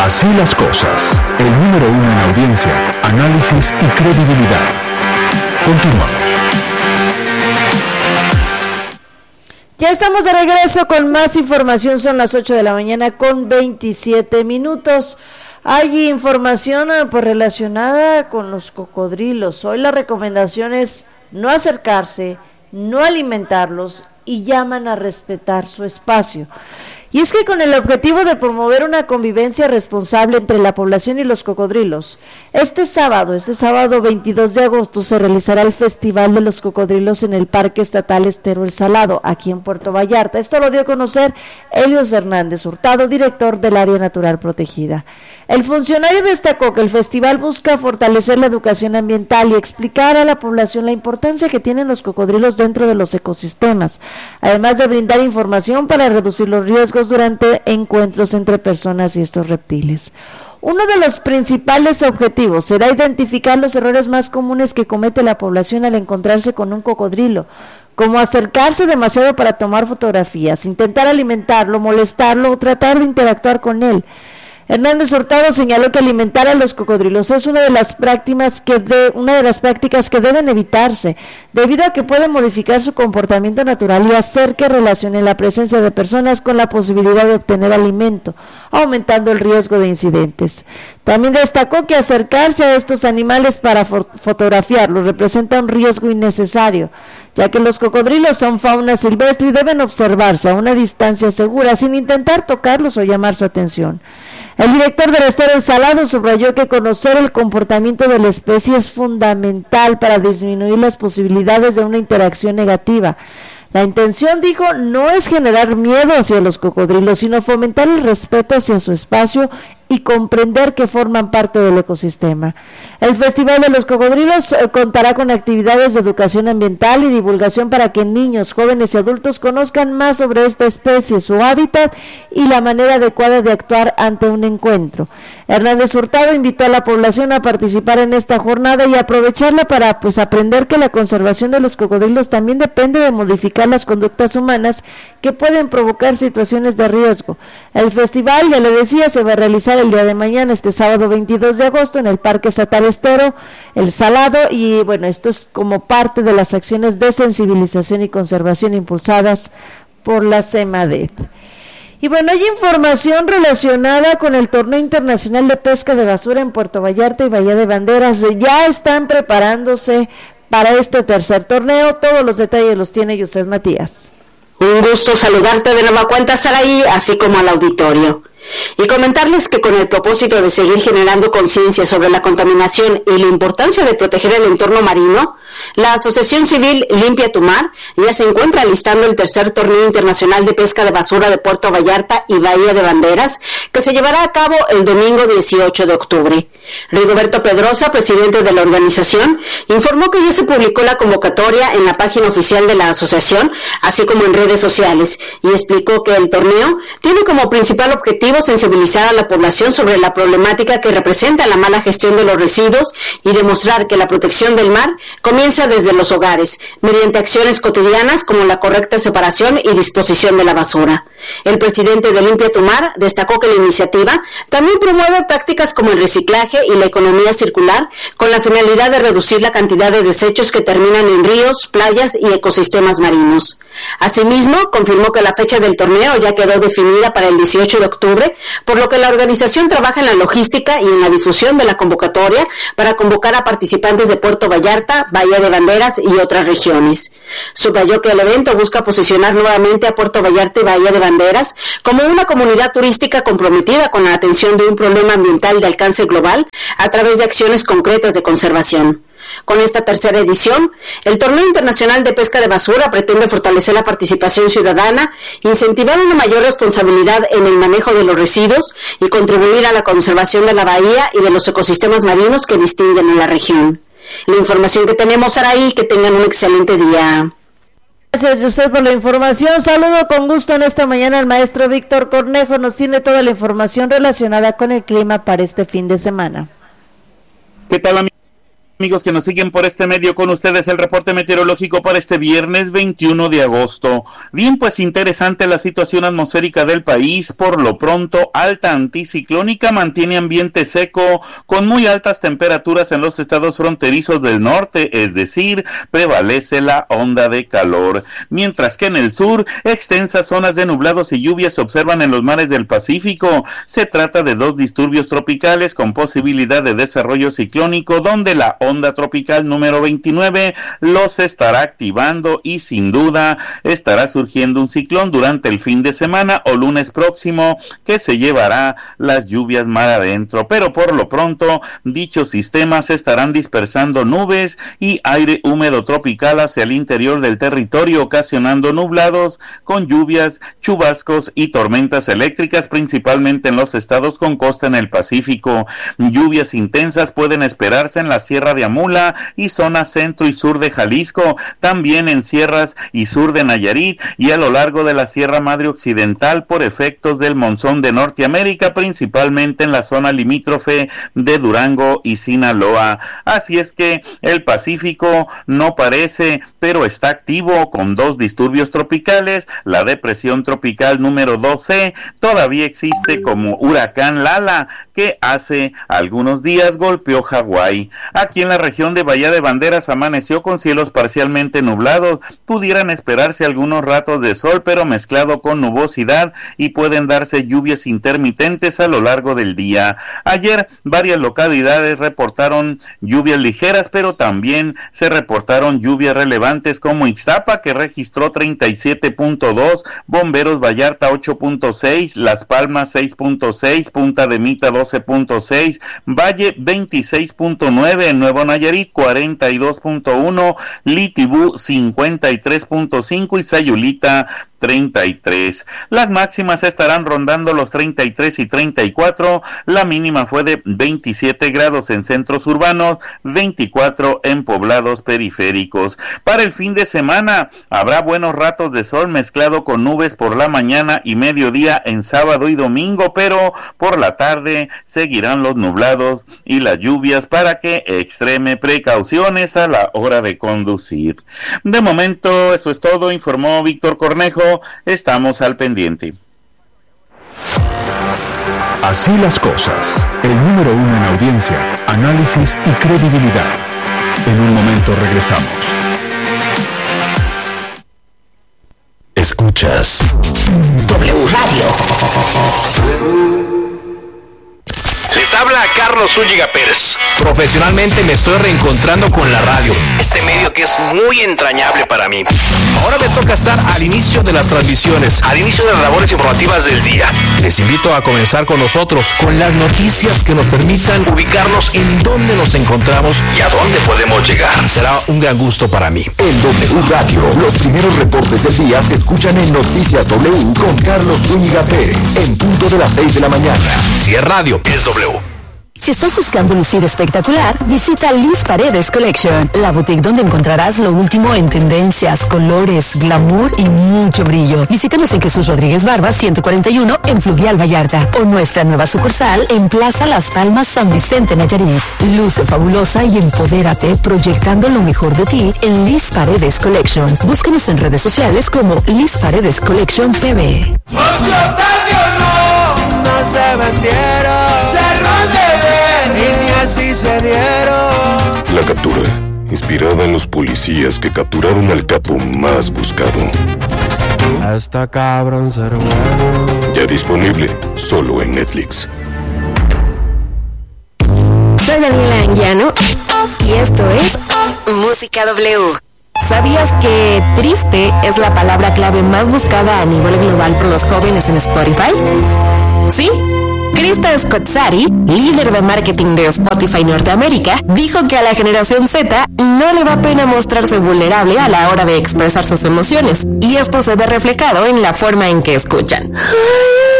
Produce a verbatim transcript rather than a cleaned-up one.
Así las cosas, el número uno en audiencia, análisis y credibilidad. Continuamos. Ya estamos de regreso con más información, son las ocho de la mañana con veintisiete minutos. Hay información pues, relacionada con los cocodrilos. Hoy la recomendación es no acercarse, no alimentarlos y llaman a respetar su espacio. Y es que con el objetivo de promover una convivencia responsable entre la población y los cocodrilos, este sábado, este sábado veintidós de agosto, se realizará el Festival de los Cocodrilos en el Parque Estatal Estero El Salado, aquí en Puerto Vallarta. Esto lo dio a conocer Helios Hernández Hurtado, director del Área Natural Protegida. El funcionario destacó que el festival busca fortalecer la educación ambiental y explicar a la población la importancia que tienen los cocodrilos dentro de los ecosistemas, además de brindar información para reducir los riesgos durante encuentros entre personas y estos reptiles. Uno de los principales objetivos será identificar los errores más comunes que comete la población al encontrarse con un cocodrilo, como acercarse demasiado para tomar fotografías, intentar alimentarlo, molestarlo o tratar de interactuar con él. Hernández Hurtado señaló que alimentar a los cocodrilos es una de las prácticas que de, una de las prácticas que deben evitarse, debido a que pueden modificar su comportamiento natural y hacer que relacionen la presencia de personas con la posibilidad de obtener alimento, aumentando el riesgo de incidentes. También destacó que acercarse a estos animales para fo- fotografiarlos representa un riesgo innecesario, ya que los cocodrilos son fauna silvestre y deben observarse a una distancia segura sin intentar tocarlos o llamar su atención. El director del Estero El Salado subrayó que conocer el comportamiento de la especie es fundamental para disminuir las posibilidades de una interacción negativa. La intención, dijo, no es generar miedo hacia los cocodrilos, sino fomentar el respeto hacia su espacio y comprender que forman parte del ecosistema. El Festival de los Cocodrilos eh, contará con actividades de educación ambiental y divulgación para que niños, jóvenes y adultos conozcan más sobre esta especie, su hábitat y la manera adecuada de actuar ante un encuentro. Hernández Hurtado invitó a la población a participar en esta jornada y aprovecharla para pues aprender que la conservación de los cocodrilos también depende de modificar las conductas humanas que pueden provocar situaciones de riesgo. El festival, ya le decía, se va a realizar el día de mañana, este sábado veintidós de agosto, en el Parque Estatal Estero El Salado, y bueno, esto es como parte de las acciones de sensibilización y conservación impulsadas por la CEMADET. Y bueno, hay información relacionada con el Torneo Internacional de Pesca de Basura en Puerto Vallarta y Bahía de Banderas. Ya están preparándose para este tercer torneo. Todos los detalles los tiene Yusef Matías. Un gusto saludarte de nueva cuenta, Saraí, así como al auditorio. Y comentarles que con el propósito de seguir generando conciencia sobre la contaminación y la importancia de proteger el entorno marino, la Asociación Civil Limpia tu Mar ya se encuentra alistando el tercer torneo internacional de pesca de basura de Puerto Vallarta y Bahía de Banderas, que se llevará a cabo el domingo dieciocho de octubre. Rigoberto Pedrosa, presidente de la organización, informó que ya se publicó la convocatoria en la página oficial de la asociación, así como en redes sociales, y explicó que el torneo tiene como principal objetivo sensibilizar a la población sobre la problemática que representa la mala gestión de los residuos y demostrar que la protección del mar comienza desde los hogares, mediante acciones cotidianas como la correcta separación y disposición de la basura. El presidente de Limpia tu Mar destacó que la iniciativa también promueve prácticas como el reciclaje y la economía circular, con la finalidad de reducir la cantidad de desechos que terminan en ríos, playas y ecosistemas marinos. Asimismo, confirmó que la fecha del torneo ya quedó definida para el dieciocho de octubre, por lo que la organización trabaja en la logística y en la difusión de la convocatoria para convocar a participantes de Puerto Vallarta, Bahía de Banderas y otras regiones. Subrayó que el evento busca posicionar nuevamente a Puerto Vallarta y Bahía de Banderas como una comunidad turística comprometida con la atención de un problema ambiental de alcance global a través de acciones concretas de conservación. Con esta tercera edición, el Torneo Internacional de Pesca de Basura pretende fortalecer la participación ciudadana, incentivar una mayor responsabilidad en el manejo de los residuos y contribuir a la conservación de la bahía y de los ecosistemas marinos que distinguen en la región. La información que tenemos, Saraí, que tengan un excelente día. Gracias, José, por la información. Saludo con gusto en esta mañana al maestro Víctor Cornejo. Nos tiene toda la información relacionada con el clima para este fin de semana. ¿Qué tal, amigo? Amigos que nos siguen por este medio, con ustedes el reporte meteorológico para este viernes veintiuno de agosto. Bien, pues interesante la situación atmosférica del país. Por lo pronto, alta anticiclónica mantiene ambiente seco con muy altas temperaturas en los estados fronterizos del norte, es decir, prevalece la onda de calor. Mientras que en el sur, extensas zonas de nublados y lluvias se observan en los mares del Pacífico. Se trata de dos disturbios tropicales con posibilidad de desarrollo ciclónico, donde la onda tropical número veintinueve los estará activando y sin duda estará surgiendo un ciclón durante el fin de semana o lunes próximo que se llevará las lluvias mar adentro, pero por lo pronto dichos sistemas estarán dispersando nubes y aire húmedo tropical hacia el interior del territorio, ocasionando nublados con lluvias, chubascos y tormentas eléctricas, principalmente en los estados con costa en el Pacífico. Lluvias intensas pueden esperarse en la Sierra de Amula y zona centro y sur de Jalisco, también en sierras y sur de Nayarit y a lo largo de la Sierra Madre Occidental por efectos del monzón de Norteamérica, principalmente en la zona limítrofe de Durango y Sinaloa. Así es que el Pacífico no parece, pero está activo con dos disturbios tropicales. La depresión tropical número doce todavía existe como huracán Lala, que hace algunos días golpeó Hawái. Aquí en la región de Bahía de Banderas amaneció con cielos parcialmente nublados. Pudieran esperarse algunos ratos de sol, pero mezclado con nubosidad, y pueden darse lluvias intermitentes a lo largo del día. Ayer varias localidades reportaron lluvias ligeras, pero también se reportaron lluvias relevantes como Ixtapa, que registró treinta y siete punto dos, Bomberos Vallarta ocho punto seis, Las Palmas seis punto seis, Punta de Mita doce punto seis, Valle veintiséis punto nueve, Nuevo Nayarit cuarenta y dos punto uno, Litibú cincuenta y tres punto cinco y Sayulita treinta y tres. Las máximas estarán rondando los treinta y tres y treinta y cuatro, la mínima fue de veintisiete grados en centros urbanos, veinticuatro en poblados periféricos. Para el fin de semana habrá buenos ratos de sol mezclado con nubes por la mañana y mediodía en sábado y domingo, pero por la tarde seguirán los nublados y las lluvias para que extreme precauciones a la hora de conducir. De momento eso es todo, informó Víctor Cornejo. Estamos al pendiente. Así las cosas. El número uno en audiencia, análisis y credibilidad. En un momento regresamos. Escuchas W Radio. Les habla Carlos Zúñiga Pérez. Profesionalmente me estoy reencontrando con la radio, este medio que es muy entrañable para mí. Ahora me toca estar al inicio de las transmisiones, al inicio de las labores informativas del día. Les invito a comenzar con nosotros, con las noticias que nos permitan ubicarnos en dónde nos encontramos y a dónde podemos llegar. Será un gran gusto para mí. En W Radio, los primeros reportes del día se escuchan en Noticias W con Carlos Zúñiga Pérez, en punto de las seis de la mañana. Si es radio, es W. Si estás buscando lucir espectacular, visita Liz Paredes Collection, la boutique donde encontrarás lo último en tendencias, colores, glamour y mucho brillo. Visítanos en Jesús Rodríguez Barba ciento cuarenta y uno en Fluvial Vallarta o nuestra nueva sucursal en Plaza Las Palmas San Vicente Nayarit. Luce fabulosa y empodérate proyectando lo mejor de ti en Liz Paredes Collection. Búscanos en redes sociales como Liz Paredes Collection P B. No se vendieron, cerros de vez y ni así se dieron. La captura, inspirada en los policías que capturaron al capo más buscado. Hasta cabrón ser bueno. Ya disponible, solo en Netflix. Soy Daniela Anguiano y esto es Música W. ¿Sabías que triste es la palabra clave más buscada a nivel global por los jóvenes en Spotify? ¿Sí? Krista Scott-Sari, líder de marketing de Spotify Norteamérica, dijo que a la generación Z no le da pena mostrarse vulnerable a la hora de expresar sus emociones, y esto se ve reflejado en la forma en que escuchan.